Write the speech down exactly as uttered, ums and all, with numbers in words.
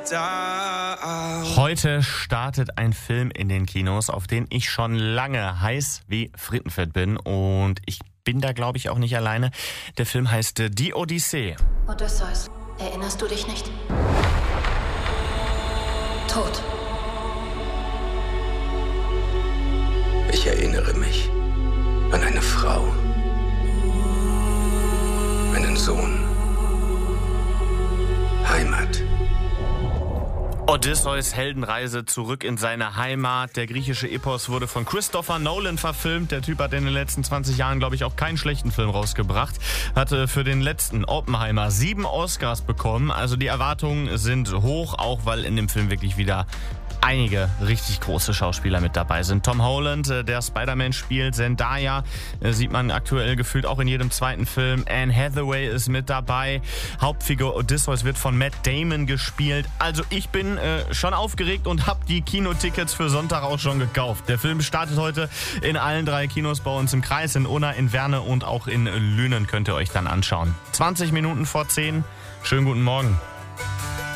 Heute startet ein Film in den Kinos, auf den ich schon lange heiß wie Frittenfett bin. Und ich bin da, glaube ich, auch nicht alleine. Der Film heißt äh, Die Odyssee. Odysseus, erinnerst du dich nicht? Tod. Ich erinnere mich an eine Frau, einen Sohn, Heimat. Odysseus Heldenreise zurück in seine Heimat. Der griechische Epos wurde von Christopher Nolan verfilmt. Der Typ hat in den letzten zwanzig Jahren, glaube ich, auch keinen schlechten Film rausgebracht. Hatte für den letzten Oppenheimer sieben Oscars bekommen. Also die Erwartungen sind hoch, auch weil in dem Film wirklich wieder einige richtig große Schauspieler mit dabei sind. Tom Holland, der Spider-Man spielt, Zendaya, sieht man aktuell gefühlt auch in jedem zweiten Film. Anne Hathaway ist mit dabei. Hauptfigur Odysseus wird von Matt Damon gespielt. Also ich bin äh, schon aufgeregt und habe die Kinotickets für Sonntag auch schon gekauft. Der Film startet heute in allen drei Kinos bei uns im Kreis, in Unna, in Werne und auch in Lünen könnt ihr euch dann anschauen. zwanzig Minuten vor zehn. Schönen guten Morgen.